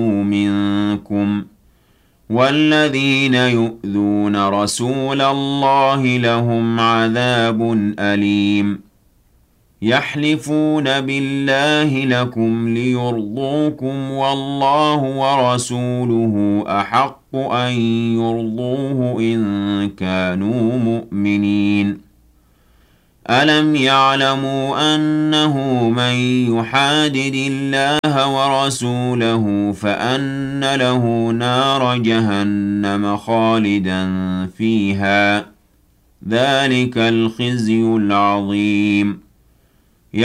منكم والذين يؤذون رسول الله لهم عذاب أليم يحلفون بالله لكم ليرضوكم والله ورسوله أحق أن يرضوه إن كانوا مؤمنين ألم يعلموا أنه من يحادد الله ورسوله فأن له نار جهنم خالدا فيها ذلك الخزي العظيم